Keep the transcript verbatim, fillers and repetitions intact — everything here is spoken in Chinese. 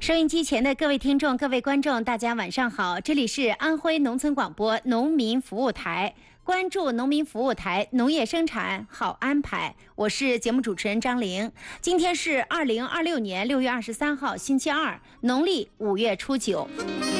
收音机前的各位听众、各位观众，大家晚上好！这里是安徽农村广播农民服务台，关注农民服务台，农业生产好安排。我是节目主持人张玲。今天是二零二六年六月二十三号，星期二，农历五月初九。